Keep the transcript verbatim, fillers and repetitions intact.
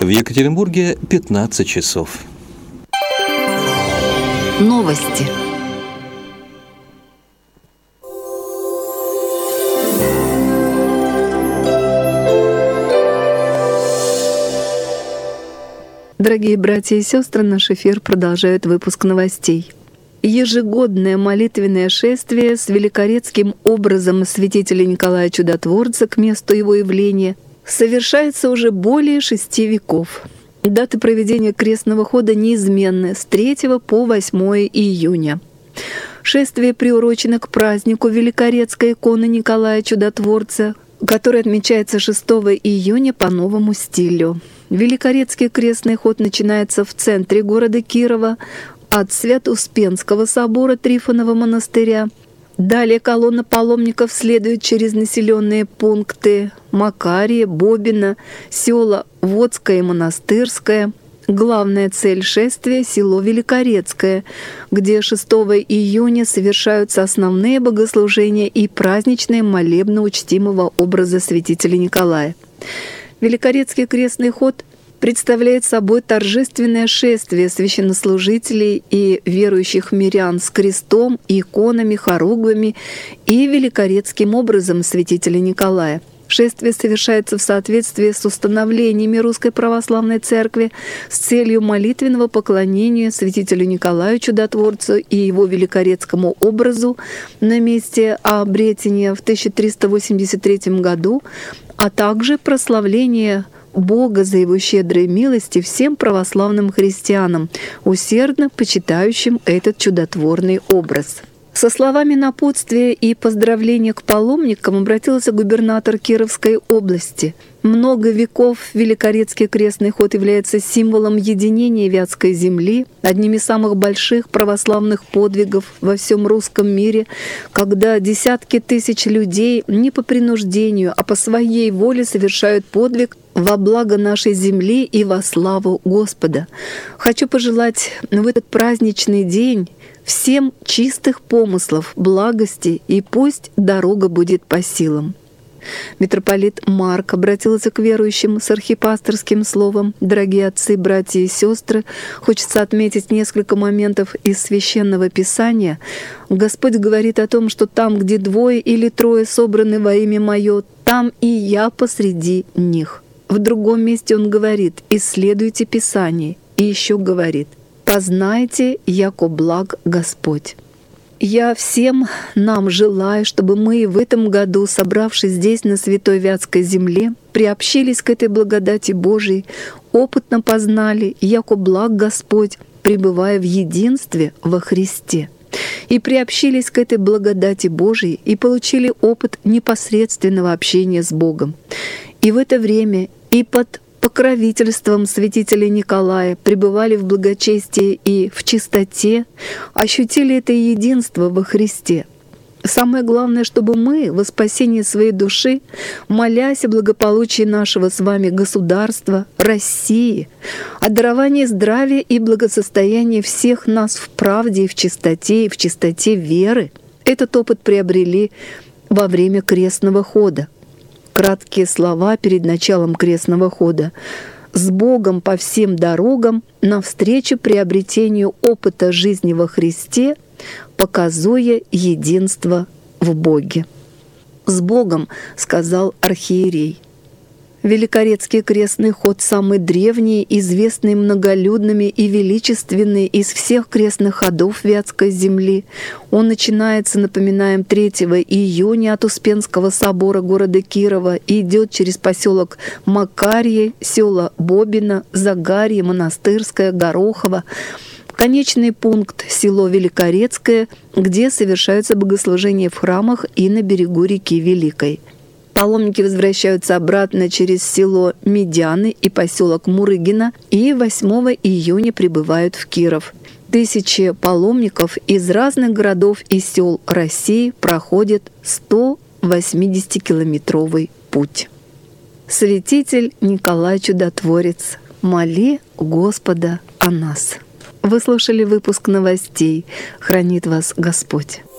В Екатеринбурге пятнадцать часов. Новости. Дорогие братья и сестры, наш эфир продолжает выпуск новостей. Ежегодное молитвенное шествие с великорецким образом святителя Николая Чудотворца к месту его явления совершается уже более шести веков. Даты проведения крестного хода неизменны с третьего по восьмое июня. Шествие приурочено к празднику Великорецкой иконы Николая Чудотворца, который отмечается шестого июня по новому стилю. Великорецкий крестный ход начинается в центре города Кирова от Свято-Успенского собора Трифонова монастыря. Далее колонна паломников следует через населенные пункты Макария, Бобина, села Водское и Монастырское. Главная цель шествия — село Великорецкое, где шестого июня совершаются основные богослужения и праздничные молебны учтимого образа святителя Николая. Великорецкий крестный ход представляет собой торжественное шествие священнослужителей и верующих мирян с крестом, иконами, хоругвами и великорецким образом святителя Николая. Шествие совершается в соответствии с установлениями Русской Православной Церкви с целью молитвенного поклонения святителю Николаю Чудотворцу и его великорецкому образу на месте обретения в тысяча триста восемьдесят третьем году, а также прославление Бога за его щедрые милости всем православным христианам, усердно почитающим этот чудотворный образ. Со словами напутствия и поздравления к паломникам обратился губернатор Кировской области. Много веков Великорецкий крестный ход является символом единения Вятской земли, одним из самых больших православных подвигов во всем русском мире, когда десятки тысяч людей не по принуждению, а по своей воле совершают подвиг во благо нашей земли и во славу Господа. Хочу пожелать в этот праздничный день всем чистых помыслов, благости, и пусть дорога будет по силам. Митрополит Марк обратился к верующим с архипасторским словом. Дорогие отцы, братья и сестры, хочется отметить несколько моментов из Священного Писания. Господь говорит о том, что там, где двое или трое собраны во имя Мое, там и Я посреди них. В другом месте Он говорит: «Исследуйте Писание». И еще говорит: «Познайте, яко благ Господь». Я всем нам желаю, чтобы мы в этом году, собравшись здесь, на Святой Вятской земле, приобщились к этой благодати Божией, опытно познали, яко благ Господь, пребывая в единстве во Христе, и приобщились к этой благодати Божией и получили опыт непосредственного общения с Богом. И в это время и под покровительством святителя Николая пребывали в благочестии и в чистоте, ощутили это единство во Христе. Самое главное, чтобы мы во спасении своей души, молясь о благополучии нашего с вами государства, России, о даровании здравия и благосостояния всех нас в правде и в чистоте, и в чистоте веры, этот опыт приобрели во время крестного хода. Краткие слова перед началом крестного хода: «С Богом по всем дорогам, навстречу приобретению опыта жизни во Христе, показуя единство в Боге». «С Богом», — сказал архиерей. Великорецкий крестный ход самый древний, известный многолюдными и величественный из всех крестных ходов Вятской земли. Он начинается, напоминаем, третьего июня от Успенского собора города Кирова и идет через поселок Макарье, села Бобина, Загарье, Монастырское, Горохово. Конечный пункт — село Великорецкое, где совершаются богослужения в храмах и на берегу реки Великой. Паломники возвращаются обратно через село Медяны и поселок Мурыгино и восьмого июня прибывают в Киров. Тысячи паломников из разных городов и сел России проходят сто восьмидесятикилометровый путь. Святитель Николай Чудотворец, моли Господа о нас. Вы слушали выпуск новостей. Хранит вас Господь.